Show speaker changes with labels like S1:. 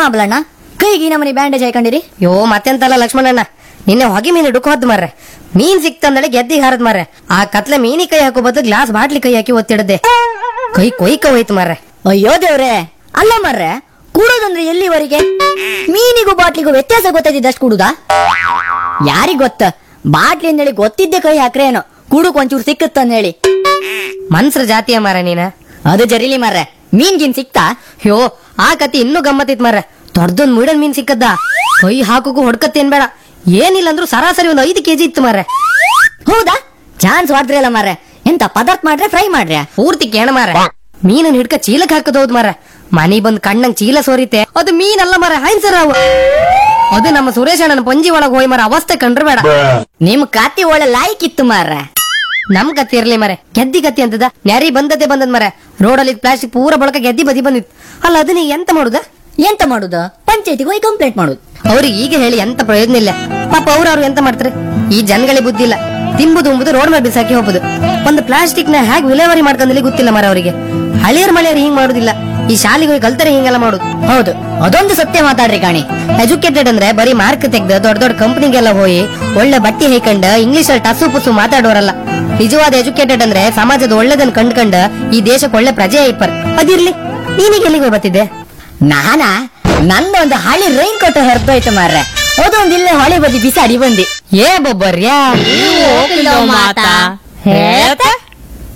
S1: ಆಬ್ಲಣ್ಣ ಕೈಗೆ ಈ ನಮನಿ ಬ್ಯಾಂಡೇಜ್ ಹಾಕೊಂಡಿರಿ?
S2: ಯೋ ಮತ್ತೆಂತಲ್ಲ ಲಕ್ಷ್ಮಣಣ್ಣ, ನಿನ್ನೆ ಹೊಗೆ ಮೀನು ಡುಕ್ ಹೊದ್ದು ಮಾರ್ರೆ. ಮೀನ್ ಸಿಕ್ತಂದಳೆ ಗೆದ್ದಿಗೆ ಹಾರದ್ ಮಾರ್ರೆ. ಆ ಕತ್ಲೆ ಮೀನಿ ಕೈ ಹಾಕೋ ಬದಲು ಗ್ಲಾಸ್ ಬಾಟ್ಲಿ ಕೈ ಹಾಕಿ ಒತ್ತಿಡದೆ ಕೈ ಕೊಯ್ಕ ಹೋಯ್ತು ಮಾರ್ರೆ.
S1: ಅಯ್ಯೋ ದೇವ್ರೆ, ಅಲ್ಲ ಮರ್ರೆ, ಕೂಡೋದಂದ್ರೆ ಎಲ್ಲಿವರೆಗೆ? ಮೀನಿಗೂ ಬಾಟ್ಲಿಗೂ ವ್ಯತ್ಯಾಸ ಗೊತ್ತಾಯ್ತಿದ್ದಷ್ಟು ಕೂಡುದಾ? ಯಾರಿಗ್ ಗೊತ್ತ, ಬಾಟ್ಲಿ ಅಂದೇಳಿ ಗೊತ್ತಿದ್ದೆ ಕೈ ಹಾಕ್ರೆ ಏನೋ ಕೂಡುಕ್ ಒಂಚೂರು ಸಿಕ್ಕತ್ತಂದ ಹೇಳಿ.
S2: ಮನ್ಸ್ರ ಜಾತಿಯ ಮಾರ ನೀನ.
S1: ಅದು ಜರಿಲಿ ಮರ್ರೆ, ಮೀನ್ಗಿನ್ ಸಿಕ್ತಾ?
S2: ಯೋ ಆ ಕತಿ ಇನ್ನೂ ಗಮ್ಮತ್ತಿತ್ ಮಾರ್ರೆ. ದೊಡ್ಡದೊಂದ್ ಮುಡನ್ ಮೀನ್ ಸಿಕ್ಕದ್ದ, ಕೈ ಹಾಕೋಕು ಹೊಡ್ಕತ್ತೇನ್ ಬೇಡ, ಏನಿಲ್ಲ ಅಂದ್ರೂ ಸರಾಸರಿ ಒಂದು 5 kg ಇತ್ತು ಮಾರ್ರೆ.
S1: ಹೌದಾ? ಚಾನ್ಸ್ ವಾಡ್ದ್ರಲ್ಲ ಮಾರ್ರೆ. ಎಂತ ಪದಾರ್ಥ ಮಾಡ್ರೆ ಫ್ರೈ ಮಾಡ್ರೆ?
S2: ಪೂರ್ತಿ ಕೇಣ ಮಾರ. ಮೀನನ್ ಹಿಡ್ಕ ಚೀಲಕ್ ಹಾಕದೌದ್ ಮಾರ. ಮನಿ ಬಂದ್ ಕಣ್ಣಂಗ್ ಚೀಲ ಸೋರಿತೆ, ಅದು ಮೀನಲ್ಲ ಮಾರ, ಹೈನ್ಸರ್ ಅವು. ಅದು ನಮ್ಮ ಸುರೇಶ್ ಅಣ್ಣನ ಪಂಜಿ ಒಳಗ್ ಹೋಯ್ ಮಾರ, ಅವಸ್ಥೆ ಕಂಡ್ರ ಬೇಡ.
S1: ನಿಮ್ ಕಾತಿ ಒಳ್ಳೆ ಲಾಯ್ಕ್ ಇತ್ತು ಮಾರ್ರೆ.
S2: ನಮ್ ಕತ್ತಿ ಇರ್ಲಿ ಮರೆ, ಗೆದ್ದಿ ಕತ್ತಿ ಅಂತದ ನ್ಯಾರಿ ಬಂದದ್ದೇ ಬಂದದ್ ಮರೆ. ರೋಡಲ್ಲಿ ಪ್ಲಾಸ್ಟಿಕ್ ಪೂರ ಬಳಕ ಗೆದ್ದಿ ಬದಿ ಬಂದಿತ್ತು. ಅಲ್ಲ ಅದು ನೀ ಎಂತ ಮಾಡುದ?
S1: ಎಂತ ಮಾಡುದು? ಪಂಚಾಯತಿಗೆ ಹೋಗಿ ಕಂಪ್ಲೇಂಟ್ ಮಾಡುದು.
S2: ಅವ್ರಿಗೆ ಈಗ ಹೇಳಿ ಎಂತ ಪ್ರಯೋಜನ ಇಲ್ಲ. ಪಾಪ ಅವ್ರು ಎಂತ ಮಾಡ್ತಾರೆ? ಈ ಜನಗಳಿಗೆ ಬುದ್ಧಿ ಇಲ್ಲ. ತಿಂಬುದು ಉಂಬುದು ರೋಡ್ ಮೇಲೆ ಬಿಸಾಕಿ ಹೋಗುದು. ಒಂದು ಪ್ಲಾಸ್ಟಿಕ್ ನ ಹೇಗೆ ವಿಲೇವಾರಿ ಮಾಡ್ಕೊಂಡಲ್ಲಿ ಗೊತ್ತಿಲ್ಲ ಮರ ಅವರಿಗೆ. ಹಳಿಯರ್ ಮಳೆಯರು ಹಿಂಗ್ ಮಾಡುದಿಲ್ಲ, ಈ ಶಾಲೆಗೆ ಹೋಗಿ ಕಲ್ತರೆ ಹಿಂಗೆಲ್ಲ ಮಾಡುದು.
S1: ಹೌದು, ಅದೊಂದು ಸತ್ಯ ಮಾತಾಡ್ರಿ ಕಾಣಿ.
S2: ಎಜುಕೇಟೆಡ್ ಅಂದ್ರೆ ಬರೀ ಮಾರ್ಕ್ ತೆಗ್ದು ದೊಡ್ಡ ದೊಡ್ಡ ಕಂಪನಿಗೆಲ್ಲ ಹೋಗಿ ಒಳ್ಳೆ ಬಟ್ಟಿ ಹೈಕಂಡ ಇಂಗ್ಲಿಷ್ ಅಲ್ಲಿ ಟಸು ಪುಸು ಮಾತಾಡೋರಲ್ಲ. ನಿಜವಾದ ಎಜುಕೇಟೆಡ್ ಅಂದ್ರೆ ಸಮಾಜದ ಒಳ್ಳೆದನ್ ಕಂಡ್ಕಂಡ ಈ ದೇಶಕ್ಕೆ ಒಳ್ಳೆ ಪ್ರಜೆ ಐಪರ್. ಅದಿರ್ಲಿ, ನೀನೀಗ ಎಲ್ಲಿಗೆ ಬರ್ತಿದ್ದೆ?
S1: ನಾನಾ ನಂದೊಂದು ಹಳಿ ರೈನ್ ಕೋಟ್ ಹೊರತೋಯ್ತು ಮಾರ್ರೆ. ಅದೊಂದು ಇಲ್ಲೇ ಹೊಳೆ ಬದಿ ಬಿಸಾಡಿ ಬಂದಿ.
S2: ಏ ಬೊಬ್ಬರ್ಯಾ
S1: ಮಾತಾ ಹೇಳ್ತಾ